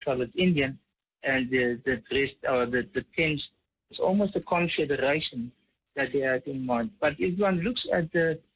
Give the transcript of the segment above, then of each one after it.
colored Indian, and the rest, or the 10, it's almost a confederation that they had in mind. But if one looks at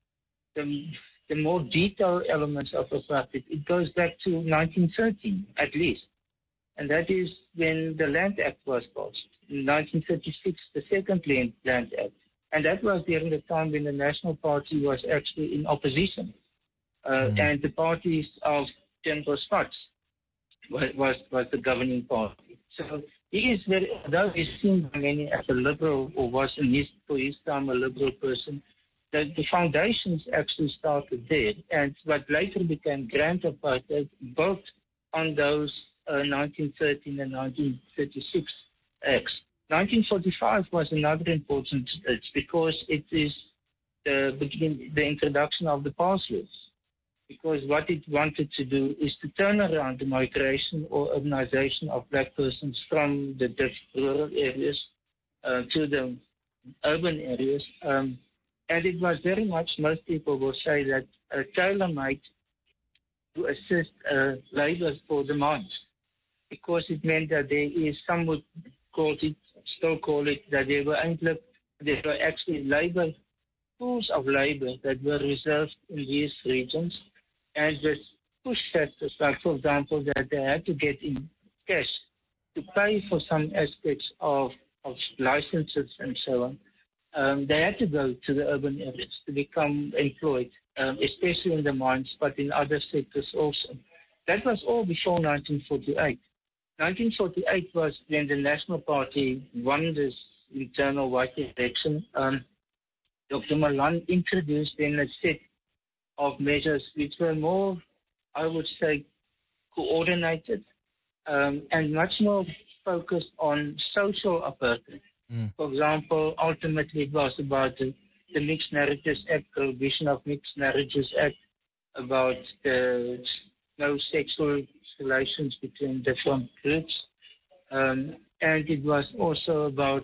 the more detailed elements of apartheid, it goes back to 1913 at least. And that is when the Land Act was passed. In 1936, the second Land Act. And that was during the time when the National Party was actually in opposition. And the parties of General Smuts was the governing party. So he is very, although he's seen by many as a liberal, or was for his time a liberal person, the foundations actually started there. And what later became Grand Apartheid built on those 1913 and 1936 acts. 1945 was another important, it's because it is the introduction of the pass laws. Because what it wanted to do is to turn around the migration or urbanization of black persons from the rural areas to the urban areas. And it was very much, most people will say that tailor-made to assist labor for the mines. Because it meant that there is, some would still call it, that there were actually labor, pools of labor that were reserved in these regions. And this push factors, like for example, that they had to get in cash to pay for some aspects of licenses and so on. They had to go to the urban areas to become employed, especially in the mines, but in other sectors also. That was all before 1948. 1948 was when the National Party won this internal white election. Dr. Malan introduced then a set of measures which were more, I would say, coordinated and much more focused on social apartheid. For example, ultimately it was about the Mixed Marriages Act, Prohibition of Mixed Marriages Act, about the no sexual relations between different groups. And it was also about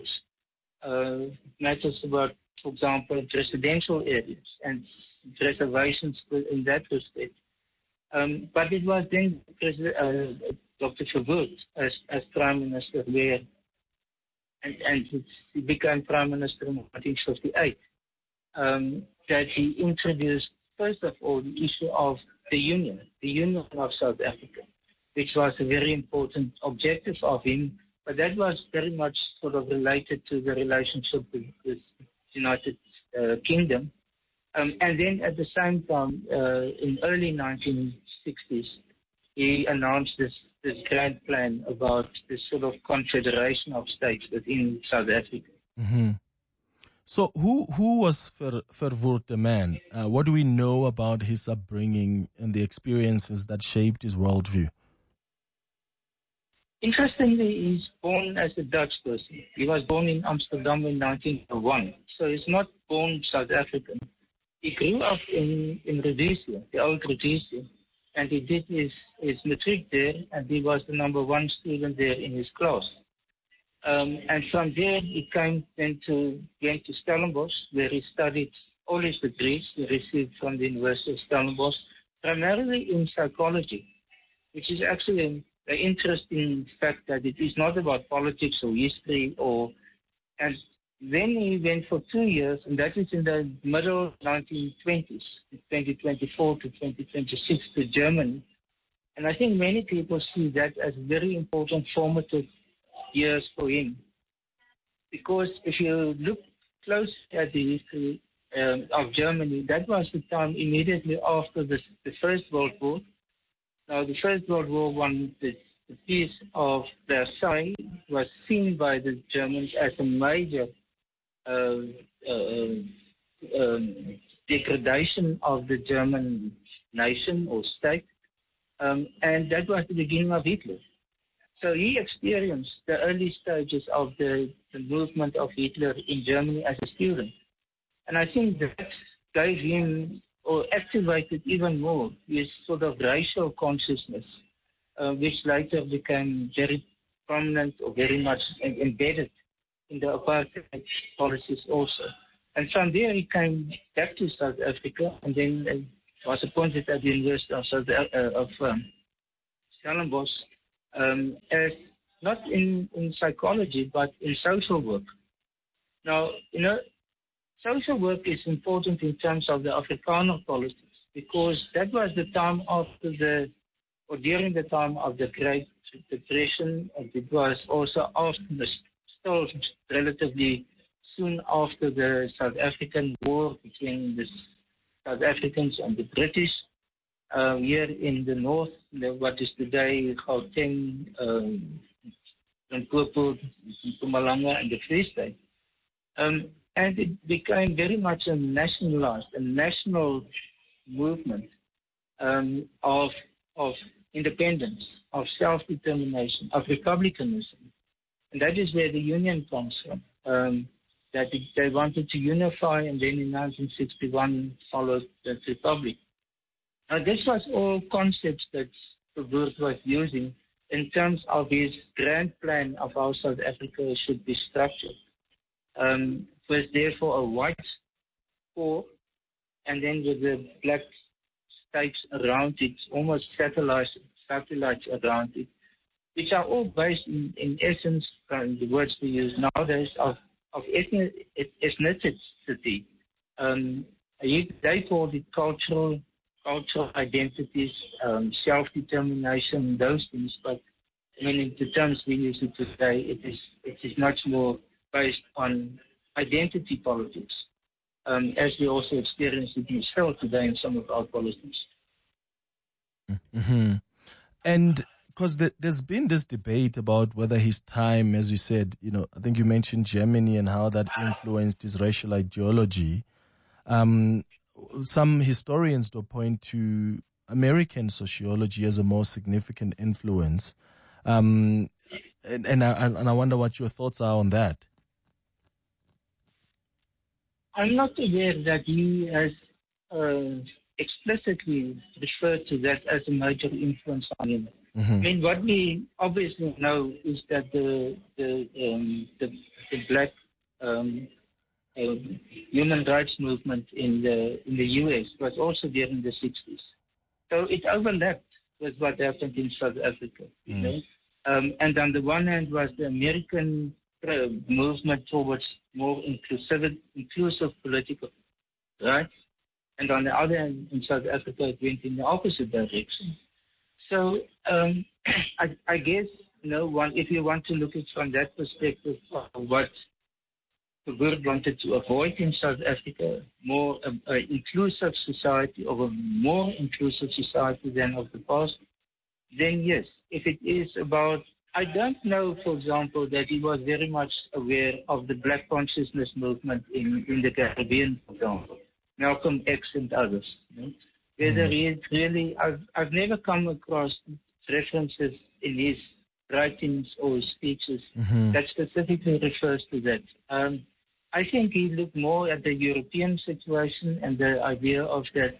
matters about, for example, residential areas and reservations in that respect. But it was then Dr. Verwoerd as Prime Minister there, and he became Prime Minister in 1958, that he introduced, first of all, the issue of the Union of South Africa, which was a very important objective of him, but that was very much sort of related to the relationship with the United Kingdom. And then at the same time, in early 1960s, he announced this grand plan about this sort of confederation of states within South Africa. Mm-hmm. So who was Verwoerd the man? What do we know about his upbringing and the experiences that shaped his worldview? Interestingly, he's born as a Dutch person. He was born in Amsterdam in 1901. So he's not born South African. He grew up in Rhodesia, the old Rhodesia, and he did his matric there, and he was the number one student there in his class. And from there, he went to Stellenbosch, where he studied all his degrees he received from the University of Stellenbosch, primarily in psychology, which is actually an interesting fact that it is not about politics or history and then he went for 2 years, and that is in the middle 1920s, 2024 to 2026, to Germany. And I think many people see that as very important formative years for him. Because if you look close at the history of Germany, that was the time immediately after the First World War. Now, the First World War, the peace of Versailles was seen by the Germans as a major degradation of the German nation or state, and that was the beginning of Hitler. So he experienced the early stages of the movement of Hitler in Germany as a student, and I think that gave him or activated even more his sort of racial consciousness, which later became very prominent or very much embedded in the apartheid policies also. And from there he came back to South Africa and then was appointed at the University of Stellenbosch as not in psychology, but in social work. Now, social work is important in terms of the Afrikaner politics because that was the time during the time of the Great Depression. And it was also still relatively soon after the South African War between the South Africans and the British. Here in the north, what is today Gauteng, Limpopo, Mpumalanga, and the Free State. And it became very much a national movement of independence, of self-determination, of republicanism. And that is where the union comes from. That they wanted to unify, and then in 1961 followed the republic. Now, this was all concepts that Verwoerd was using in terms of his grand plan of how South Africa should be structured. Was therefore a white core, and then with the black states around it, almost satellites around it, which are all based in essence, the words we use nowadays, of ethnicity. They called it cultural identities, self-determination, those things. But I mean, in the terms we use it today, it is much more based on identity politics, as we also experience it in still today in some of our politics. Mm-hmm. And because there's been this debate about whether his time, as you said, I think you mentioned Germany and how that influenced his racial ideology. Some historians do point to American sociology as a more significant influence. And I wonder what your thoughts are on that. I'm not aware that he has explicitly referred to that as a major influence on him. Mm-hmm. I mean, what we obviously know is that the black human rights movement in the U.S. was also during the 60s. So it overlapped with what happened in South Africa. And on the one hand was the American movement towards more inclusive political rights. And on the other hand, in South Africa, it went in the opposite direction. So I guess, if you want to look at it from that perspective, what Verwoerd wanted to avoid in South Africa, more inclusive society, or a more inclusive society than of the past, then yes. If it is about, I don't know, for example, that he was very much aware of the black consciousness movement in the Caribbean, for example, Malcolm X and others. Whether he is really, I've never come across references in his writings or his speeches that specifically refers to that. I think he looked more at the European situation and the idea of that,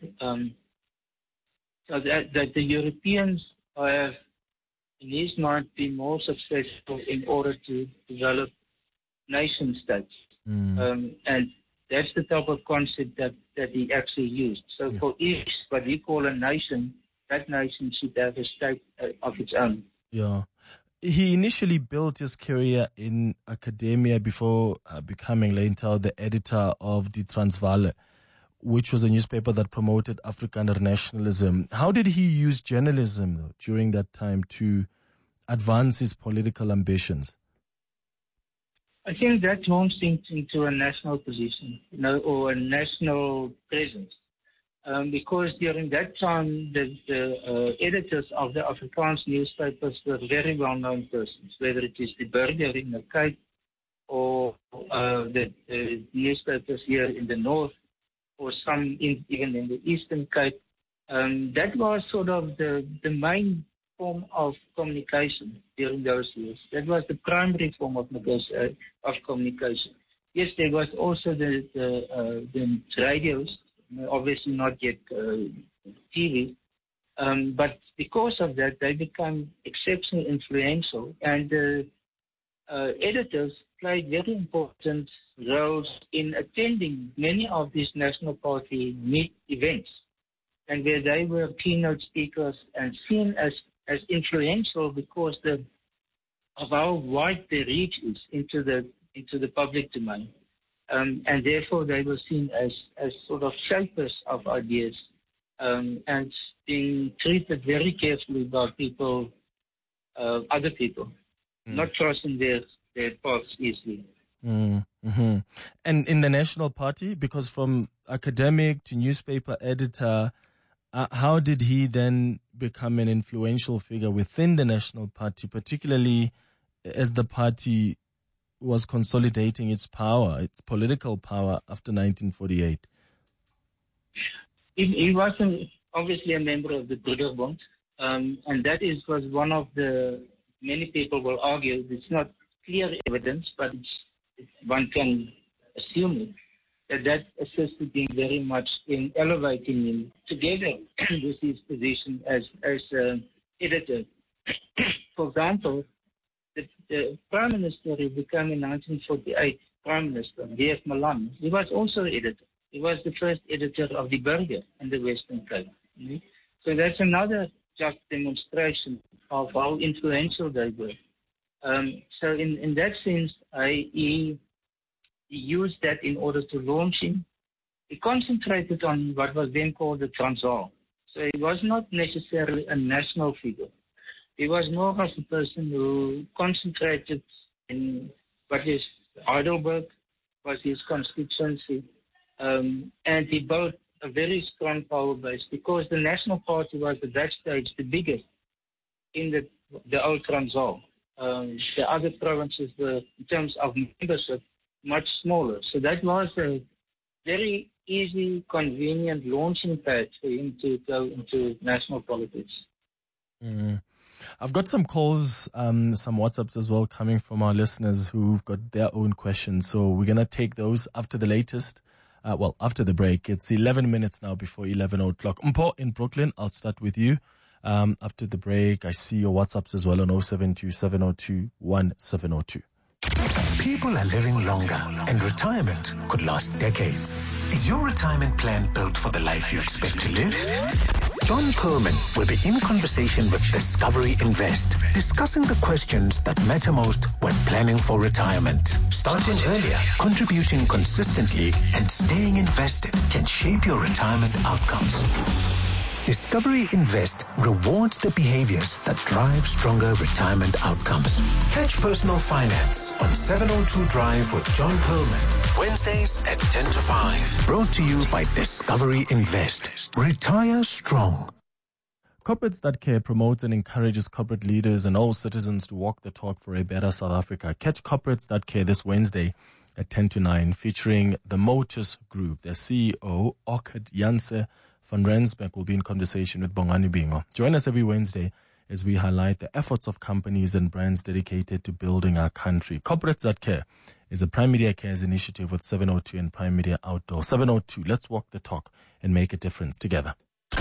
so that the Europeans have, in his mind, been more successful in order to develop nation states. And that's the type of concept that he actually used. So for each, what we call a nation, that nation should have a state of its own. Yeah. He initially built his career in academia before becoming later the editor of the Transvaal, which was a newspaper that promoted Afrikaner nationalism. How did he use journalism, though, during that time to advance his political ambitions? I think that launched him into a national position, or a national presence. Because during that time, the editors of the Afrikaans newspapers were very well-known persons, whether it is the Burger in the Cape or the newspapers here in the north, or some even in the Eastern Cape. That was sort of the main form of communication during those years. That was the primary form of communication. Yes, there was also the radios, obviously not yet TV, but because of that, they became exceptionally influential, and the editors played very important roles in attending many of these National Party events, and where they were keynote speakers and seen as as influential because of how wide the reach is into the public domain. And therefore they were seen as sort of shapers of ideas, and being treated very carefully by people, other people, not crossing their paths easily. Mm-hmm. And in the National Party, because from academic to newspaper editor, how did he then become an influential figure within the National Party, particularly as the party was consolidating its power, its political power after 1948? He was obviously a member of the Broederbond, and that was one of the, many people will argue, it's not clear evidence, but one can assume it, that assisted him very much in elevating him together with his position as editor. For example, the Prime Minister who became in 1948 Prime Minister, D.F. Malan, he was also editor. He was the first editor of the Burger in the Western Cape. So that's another just demonstration of how influential they were. So in that sense, he used that in order to launch him. He concentrated on what was then called the Transvaal. So he was not necessarily a national figure. He was more of a person who concentrated in what is Heidelberg was his constituency, and he built a very strong power base because the National Party was at that stage the biggest in the old Transvaal. The other provinces were, in terms of membership, much smaller. So that was a very easy, convenient launching pad for him to go into national politics. I've got some calls, some WhatsApps as well coming from our listeners who've got their own questions. So we're going to take those after the latest. After the break. It's 11 minutes now before 11 o'clock. Mpho in Brooklyn, I'll start with you. After the break, I see your WhatsApps as well on 072-702-1702. People are living longer and retirement could last decades. Is your retirement plan built for the life you expect to live? John Perlman will be in conversation with Discovery Invest, discussing the questions that matter most when planning for retirement. Starting earlier, contributing consistently, and staying invested can shape your retirement outcomes. Discovery Invest rewards the behaviors that drive stronger retirement outcomes. Catch Personal Finance on 702 Drive with John Perlman. Wednesdays at 10 to 5. Brought to you by Discovery Invest. Retire strong. Corporates That Care promotes and encourages corporate leaders and all citizens to walk the talk for a better South Africa. Catch Corporates That Care this Wednesday at 10 to 9, featuring the Motus Group. Their CEO, Orchid Janse van Rensburg, will be in conversation with Bongani Bingo. Join us every Wednesday as we highlight the efforts of companies and brands dedicated to building our country. Corporates That Care is a Prime Media Cares initiative with 702 and Prime Media Outdoor. 702, let's walk the talk and make a difference together.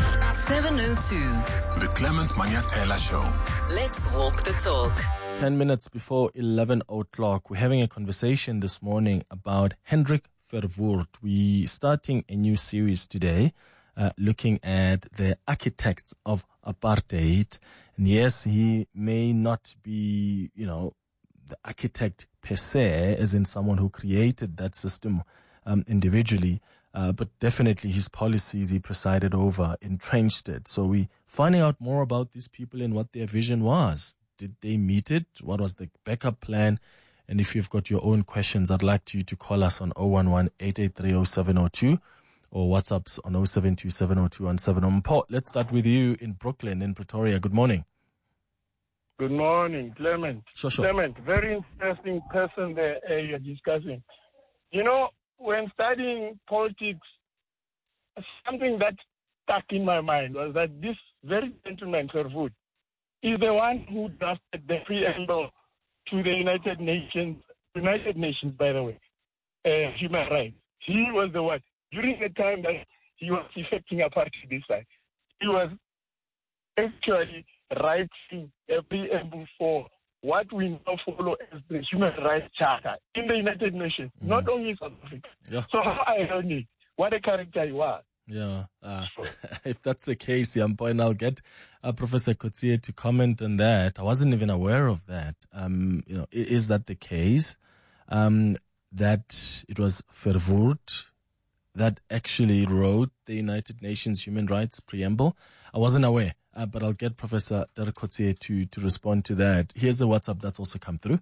702. The Clement Manyathela Show. Let's walk the talk. 10 minutes before 11 o'clock, we're having a conversation this morning about Hendrik Verwoerd. We're starting a new series today, looking at the architects of apartheid. And yes, he may not be, the architect per se, as in someone who created that system individually, but definitely his policies he presided over entrenched it. So we finding out more about these people and what their vision was. Did they meet it? What was the backup plan? And if you've got your own questions, I'd like you to call us on 011-883-0702 or WhatsApps on 072-702-17. Paul, let's start with you in Brooklyn, in Pretoria. Good morning. Good morning, Clement. Sure. Clement, very interesting person there you're discussing. When studying politics, something that stuck in my mind was that this very gentleman, Verwoerd, is the one who drafted the preamble to the United Nations, by the way, human rights. He was the one. During the time that he was effecting apartheid this side, he was actually writing a preamble for what we now follow as the Human Rights Charter in the United Nations, not only South Africa. Yeah. So how ironic, what a character he was. Yeah, if that's the case, and I'll get Professor Coetzee to comment on that. I wasn't even aware of that. Is that the case? That it was Verwoerd that actually wrote the United Nations Human Rights Preamble? I wasn't aware, but I'll get Professor Derek Coetzee to respond to that. Here's a WhatsApp that's also come through.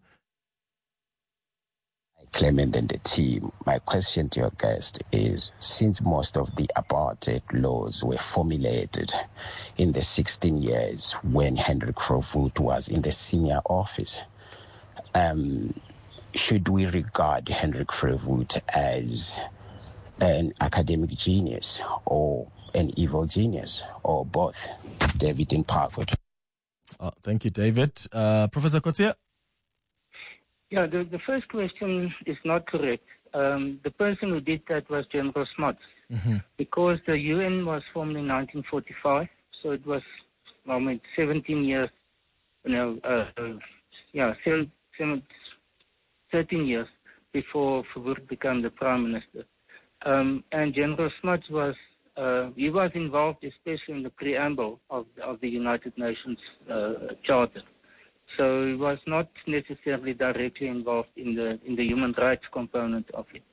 Clement and the team, my question to your guest is, since most of the apartheid laws were formulated in the 16 years when Hendrik Verwoerd was in the senior office, should we regard Hendrik Verwoerd as an academic genius or an evil genius, or both? David in Parkwood. Thank you, David. Professor Coetzee? Yeah, the first question is not correct. The person who did that was General Smuts, because the UN was formed in 1945, so it was 17 years, 13 years before Verwoerd became the Prime Minister. And General Smuts was involved especially in the preamble of the United Nations Charter. So he was not necessarily directly involved in the human rights component of it.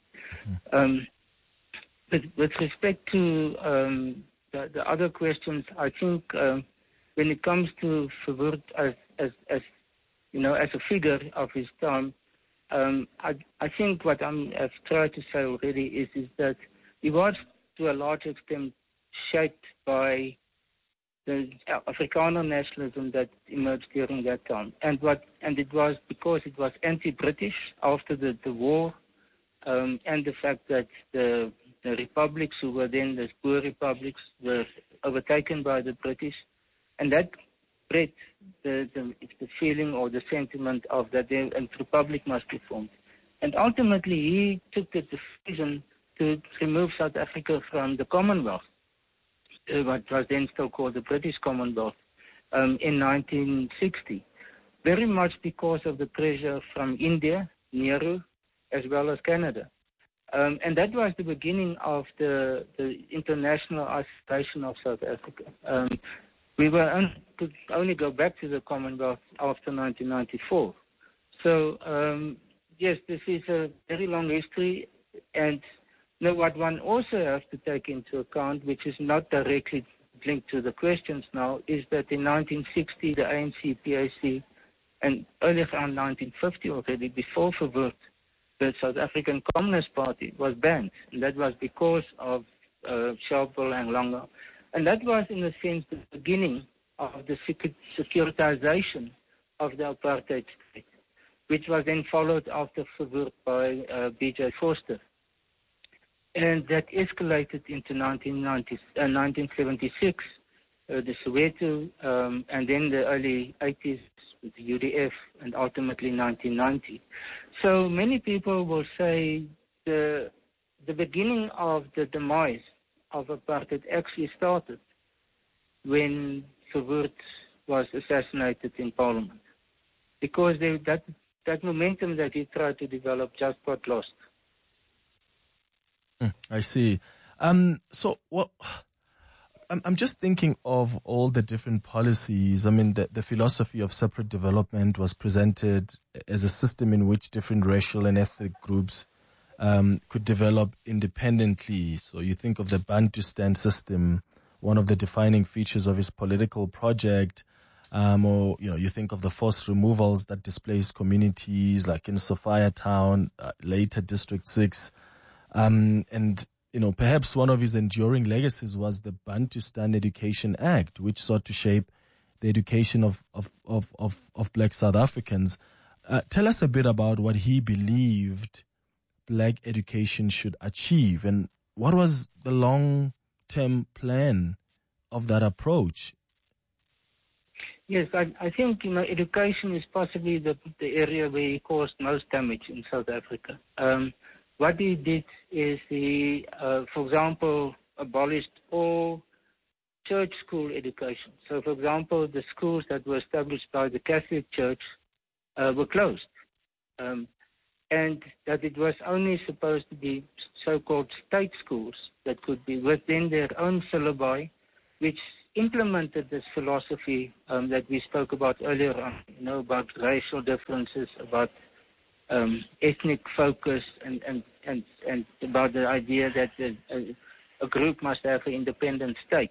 With respect to the other questions, I think when it comes to Verwoerd as a figure of his time, I think what I've tried to say already is that he was to a large extent shaped by the Afrikaner nationalism that emerged during that time, and it was because it was anti-British after the war, and the fact that the republics who were then the Boer republics were overtaken by the British, and that bred the feeling or the sentiment of that a republic must be formed, and ultimately he took the decision to remove South Africa from the Commonwealth, what was then still called the British Commonwealth, in 1960, very much because of the pressure from India, Nehru, as well as Canada. And that was the beginning of the international isolation of South Africa. We could only go back to the Commonwealth after 1994. So, yes, this is a very long history, and what one also has to take into account, which is not directly linked to the questions now, is that in 1960, the ANC, PAC, and earlier around 1950 already, before Verwoerd, the South African Communist Party was banned. And that was because of Sharpeville and Langa. And that was, in a sense, the beginning of the securitization of the apartheid state, which was then followed after Verwoerd by B.J. Vorster. And that escalated into 1976, the Soweto, and then the early 80s with the UDF, and ultimately 1990. So many people will say the beginning of the demise of apartheid actually started when Verwoerd was assassinated in Parliament, because that momentum that he tried to develop just got lost. I see. So what? I'm just thinking of all the different policies. I mean, the philosophy of separate development was presented as a system in which different racial and ethnic groups could develop independently. So you think of the Bantustan system, one of the defining features of his political project, or you think of the forced removals that displaced communities like in Sophia Town, later District 6. And perhaps one of his enduring legacies was the Bantustan Education Act, which sought to shape the education of black South Africans. Tell us a bit about what he believed black education should achieve, and what was the long-term plan of that approach? Yes, I think education is possibly the area where he caused most damage in South Africa. What he did is he, for example, abolished all church school education. So, for example, the schools that were established by the Catholic Church were closed. and that it was only supposed to be so-called state schools that could be within their own syllabi, which implemented this philosophy that we spoke about earlier on, about racial differences, about ethnic focus, and about the idea that a group must have an independent state.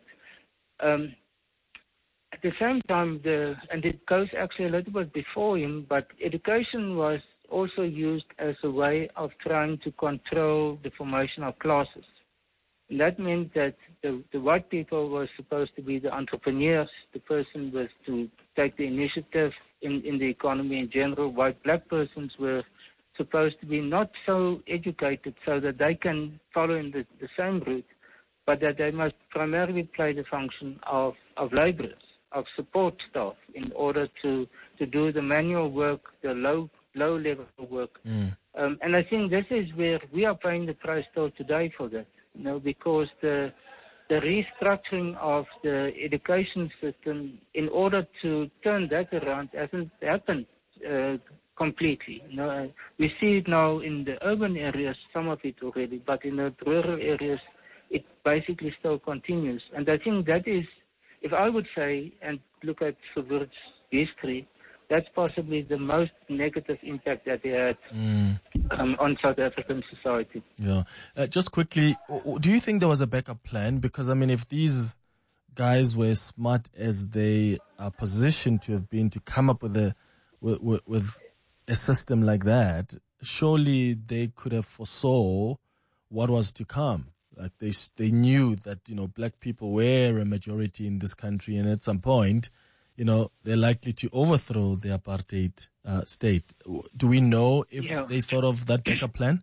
At the same time, and it goes actually a little bit before him, but education was also used as a way of trying to control the formation of classes. And that meant that the white people were supposed to be the entrepreneurs, the person was to take the initiative in the economy in general. White black persons were supposed to be not so educated so that they can follow in the same route, but that they must primarily play the function of laborers, of support staff, in order to do the manual work, the low-level work. And I think this is where we are paying the price still today for that, because the restructuring of the education system in order to turn that around hasn't happened completely. We see it now in the urban areas, some of it already, but in the rural areas, it basically still continues. And I think that is, if I would say, and look at Verwoerd's history, that's possibly the most negative impact that they had on South African society. Yeah. Just quickly, do you think there was a backup plan? Because, if these guys were as smart as they are positioned to have been to come up with a system like that, surely they could have foresaw what was to come. Like they knew that, black people were a majority in this country, and at some point, they're likely to overthrow the apartheid state. Do we know if they thought of that backup plan?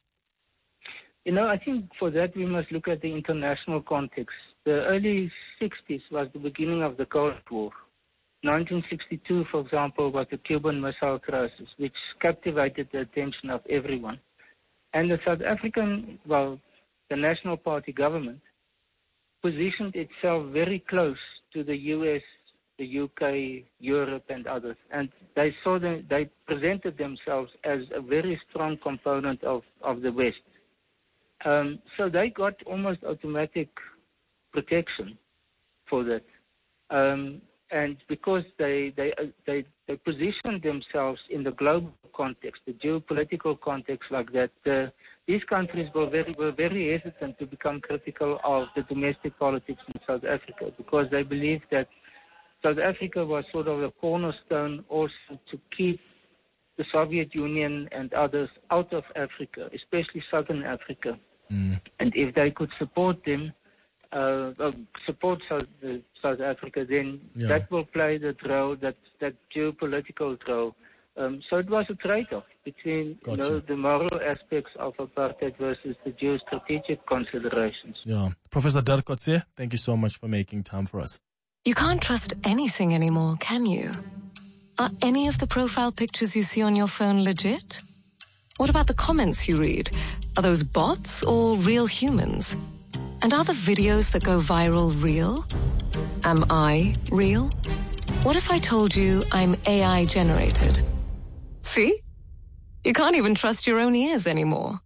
I think for that we must look at the international context. The early 60s was the beginning of the Cold War. 1962, for example, was the Cuban Missile Crisis, which captivated the attention of everyone. And the South African, the National Party government, positioned itself very close to the US, the UK, Europe, and others. And they presented themselves as a very strong component of the West. So they got almost automatic protection for that. And because they positioned themselves in the global context, the geopolitical context like that, these countries were very hesitant to become critical of the domestic politics in South Africa, because they believed that South Africa was sort of a cornerstone also to keep the Soviet Union and others out of Africa, especially Southern Africa. And if they could support them, support South Africa, then that will play that role, that geopolitical role. So it was a trade-off between the moral aspects of apartheid versus the geostrategic considerations. Yeah. Professor Dirk Coetzee, thank you so much for making time for us. You can't trust anything anymore, can you? Are any of the profile pictures you see on your phone legit? What about the comments you read? Are those bots or real humans? And are the videos that go viral real? Am I real? What if I told you I'm AI generated? See? You can't even trust your own ears anymore.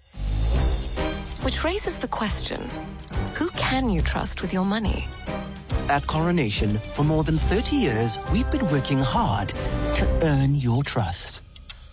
Which raises the question, who can you trust with your money? At Coronation, for more than 30 years, we've been working hard to earn your trust.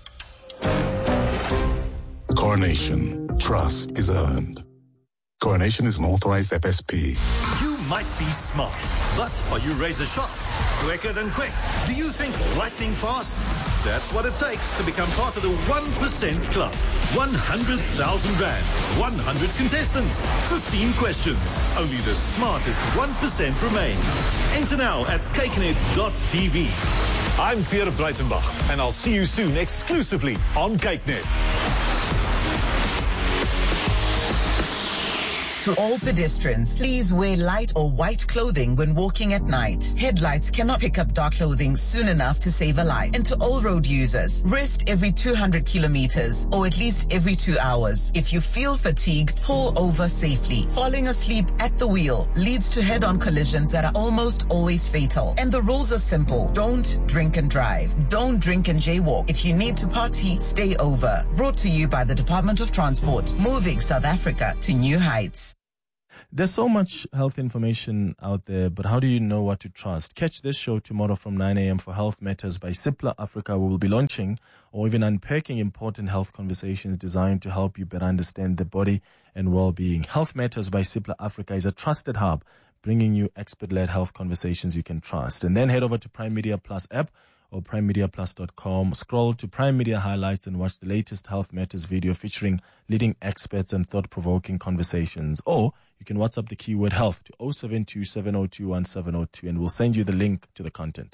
Coronation. Trust is earned. Coronation is an authorized FSP. You might be smart, but are you razor sharp? Quicker than quick? Do you think lightning fast? That's what it takes to become part of the 1% Club. 100,000 rand, 100 contestants, 15 questions. Only the smartest 1% remain. Enter now at cakenet.tv. I'm Pierre Breitenbach, and I'll see you soon exclusively on CakeNet. To all pedestrians, please wear light or white clothing when walking at night. Headlights cannot pick up dark clothing soon enough to save a life. And to all road users, rest every 200 kilometers or at least every 2 hours. If you feel fatigued, pull over safely. Falling asleep at the wheel leads to head-on collisions that are almost always fatal. And the rules are simple. Don't drink and drive. Don't drink and jaywalk. If you need to party, stay over. Brought to you by the Department of Transport, moving South Africa to new heights. There's so much health information out there, but how do you know what to trust? Catch this show tomorrow from 9 a.m. for Health Matters by Cipla Africa. We will be launching or even unpacking important health conversations designed to help you better understand the body and well-being. Health Matters by Cipla Africa is a trusted hub bringing you expert-led health conversations you can trust. And then head over to Prime Media Plus app or primemediaplus.com. Scroll to Prime Media Highlights and watch the latest Health Matters video featuring leading experts and thought-provoking conversations. Or you can WhatsApp the keyword health to 072 702 1702 and we'll send you the link to the content.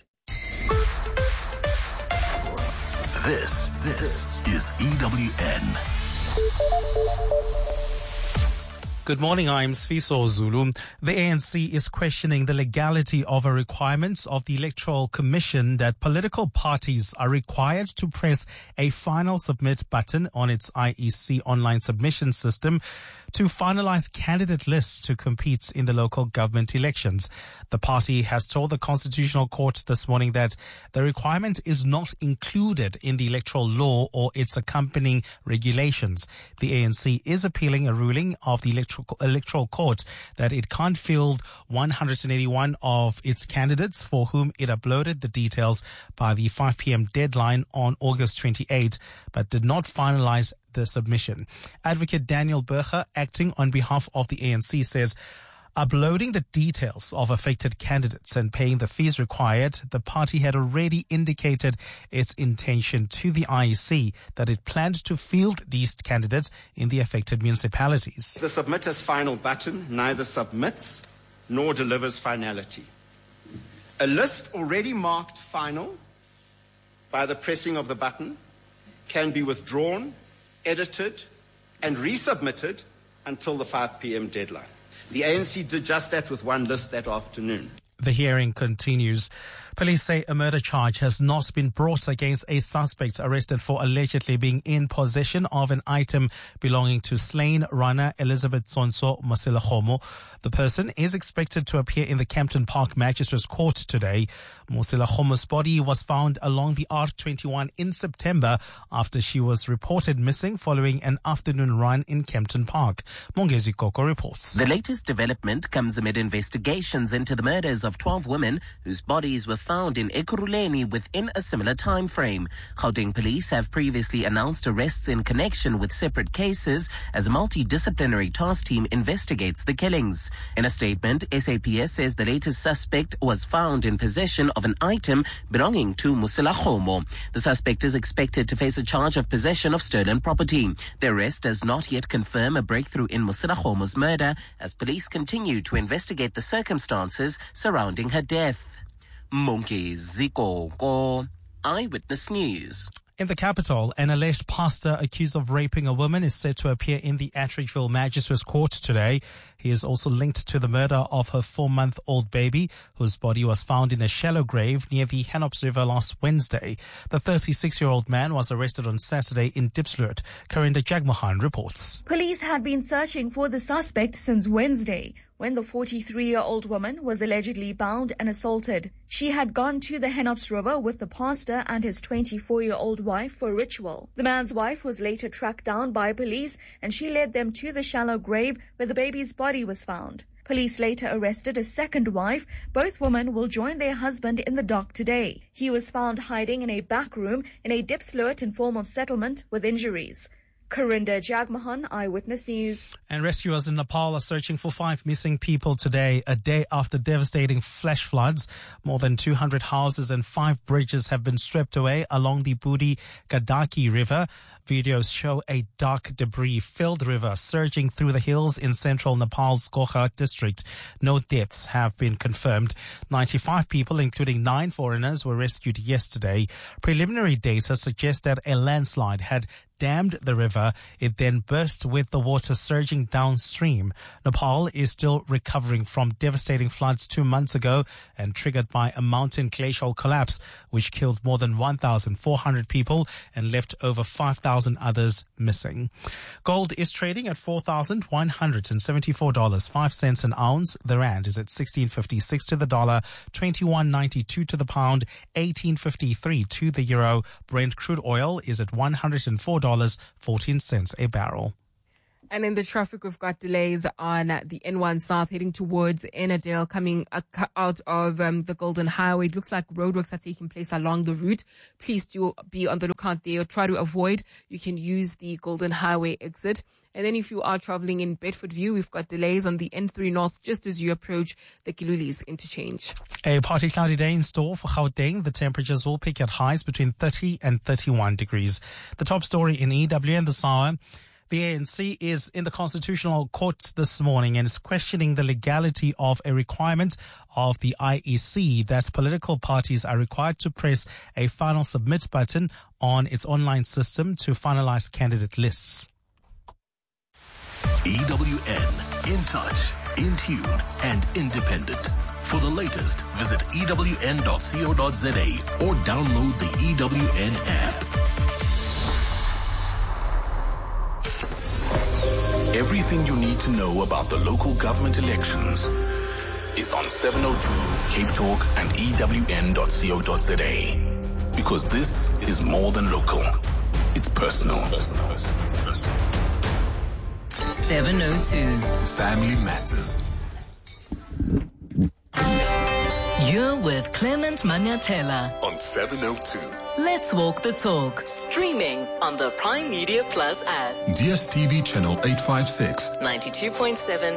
This is EWN. Good morning, I'm Sfiso Zulu. The ANC is questioning the legality of a requirement of the Electoral Commission that political parties are required to press a final submit button on its IEC online submission system to finalize candidate lists to compete in the local government elections. The party has told the Constitutional Court this morning that the requirement is not included in the electoral law or its accompanying regulations. The ANC is appealing a ruling of the Electoral Court that it can't field 181 of its candidates for whom it uploaded the details by the 5 p.m. deadline on August 28, but did not finalize the submission. Advocate Daniel Berger, acting on behalf of the ANC, says uploading the details of affected candidates and paying the fees required, the party had already indicated its intention to the IEC that it planned to field these candidates in the affected municipalities. The submitter's final button neither submits nor delivers finality. A list already marked final by the pressing of the button can be withdrawn, edited, and resubmitted until the 5 p.m. deadline. The ANC did just that with one list that afternoon. The hearing continues. Police say a murder charge has not been brought against a suspect arrested for allegedly being in possession of an item belonging to slain runner Elizabeth Sonso Moselagomo. The person is expected to appear in the Kempton Park Magistrates Court today. Moselagomo's body was found along the R21 in September after she was reported missing following an afternoon run in Kempton Park. Mongezi Koko reports. The latest development comes amid investigations into the murders of 12 women whose bodies were found in Ekurhuleni within a similar time frame. Gauteng police have previously announced arrests in connection with separate cases as a multidisciplinary task team investigates the killings. In a statement, SAPS says the latest suspect was found in possession of an item belonging to Moselagomo. The suspect is expected to face a charge of possession of stolen property. The arrest does not yet confirm a breakthrough in Moselagomo's murder as police continue to investigate the circumstances surrounding her death. Mongezi Koko, Eyewitness News. In the capital, an alleged pastor accused of raping a woman is set to appear in the Atteridgeville Magistrates Court today. He is also linked to the murder of her 4-month-old baby, whose body was found in a shallow grave near the Henops River last Wednesday. The 36-year-old man was arrested on Saturday in Diepsloot. Karinda Jagmohan reports. Police had been searching for the suspect since Wednesday, when the 43-year-old woman was allegedly bound and assaulted. She had gone to the Henops River with the pastor and his 24-year-old wife for a ritual. The man's wife was later tracked down by police and she led them to the shallow grave where the baby's body was found. Police later arrested a second wife. Both women will join their husband in the dock today. He was found hiding in a back room in a Diepsloot informal settlement with injuries. Karinda Jagmohan, Eyewitness News. And rescuers in Nepal are searching for 5 missing people today, a day after devastating flash floods. More than 200 houses and 5 bridges have been swept away along the Budi Gandaki River. Videos show a dark debris-filled river surging through the hills in central Nepal's Gorkha district. No deaths have been confirmed. 95 people, including 9 foreigners, were rescued yesterday. Preliminary data suggests that a landslide had dammed the river. It then burst with the water surging downstream. Nepal is still recovering from devastating floods 2 months ago and triggered by a mountain glacial collapse, which killed more than 1,400 people and left over 5,000 others missing. Gold is trading at $4,174.05 an ounce. The rand is at 16.56 to the dollar, 21.92 to the pound, 18.53 to the euro. Brent crude oil is at $104.14 a barrel. And in the traffic, we've got delays on the N1 South heading towards Ennerdale, coming out of the Golden Highway. It looks like roadworks are taking place along the route. Please do be on the lookout there or try to avoid. You can use the Golden Highway exit. And then if you are traveling in Bedfordview, we've got delays on the N3 North just as you approach the Kilulis interchange. A partly cloudy day in store for Gauteng. The temperatures will peak at highs between 30 and 31 degrees. The top story in EWN this hour. The ANC is in the Constitutional Court this morning and is questioning the legality of a requirement of the IEC that political parties are required to press a final submit button on its online system to finalize candidate lists. EWN, in touch, in tune, and independent. For the latest, visit ewn.co.za or download the EWN app. Everything you need to know about the local government elections is on 702 Cape Talk and ewn.co.za. Because this is more than local. It's personal. 702. Family Matters. You're with Clement Manyatela On 702. Let's Walk the Talk, streaming on the Prime Media Plus app. DSTV channel 856. 92.7